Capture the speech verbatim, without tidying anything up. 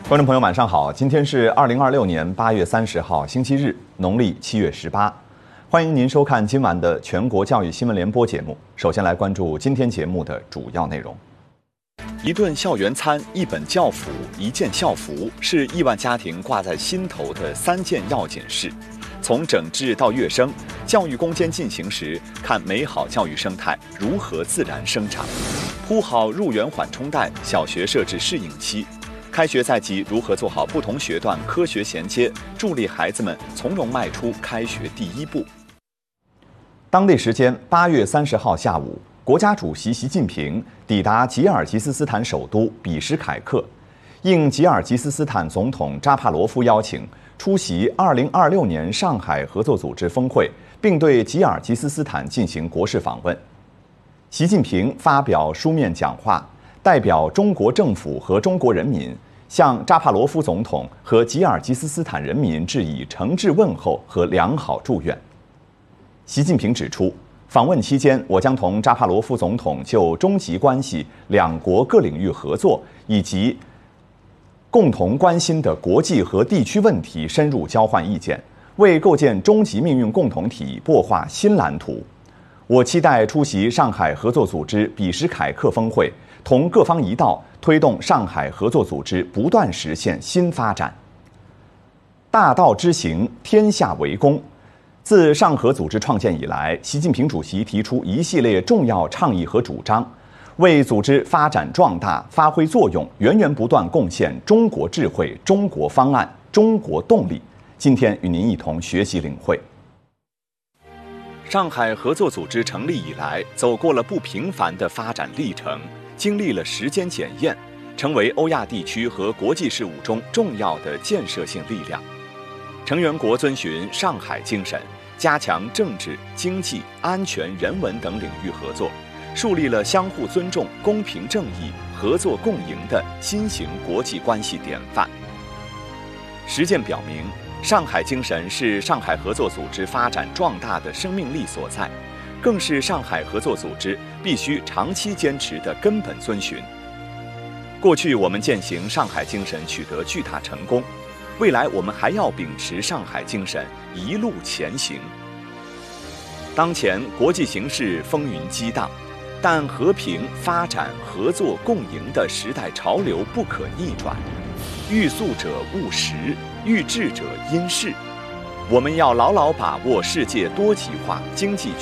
观众朋友，晚上好！今天是二零二六年八月三十号，星期日，农历七月十八。欢迎您收看今晚的全国教育新闻联播节目。首先来关注今天节目的主要内容。一顿校园餐，一本教辅，一件校服，是亿万家庭挂在心头的三件要紧事。从整治到跃升，教育攻坚进行时，看美好教育生态如何自然生长。铺好入园缓冲带，小学设置适应期。开学在即，如何做好不同学段科学衔接，助力孩子们从容迈出开学第一步。当地时间八月三十号下午，国家主席习近平抵达吉尔吉斯斯坦首都比什凯克，应吉尔吉斯斯坦总统扎帕罗夫邀请，出席二零二六年上海合作组织峰会，并对吉尔吉斯斯坦进行国事访问。习近平发表书面讲话，代表中国政府和中国人民向扎帕罗夫总统和吉尔吉斯斯坦人民致以诚挚问候和良好祝愿。习近平指出，访问期间，我将同扎帕罗夫总统就中吉关系两国各领域合作以及共同关心的国际和地区问题深入交换意见，为构建中吉命运共同体擘画新蓝图。我期待出席上海合作组织比什凯克峰会，同各方一道推动上海合作组织不断实现新发展。大道之行，天下为公。自上合组织创建以来，习近平主席提出一系列重要倡议和主张，为组织发展壮大发挥作用，源源不断贡献中国智慧、中国方案、中国动力。今天与您一同学习领会。上海合作组织成立以来，走过了不平凡的发展历程，经历了时间检验，成为欧亚地区和国际事务中重要的建设性力量。成员国遵循上海精神，加强政治、经济、安全、人文等领域合作，树立了相互尊重、公平正义、合作共赢的新型国际关系典范。实践表明，上海精神是上海合作组织发展壮大的生命力所在，更是上海合作组织必须长期坚持的根本遵循。过去我们践行上海精神取得巨大成功，未来我们还要秉持上海精神一路前行。当前国际形势风云激荡，但和平、发展、合作、共赢的时代潮流不可逆转。欲速者务实，欲智者因势。我们要牢牢把握世界多极化经济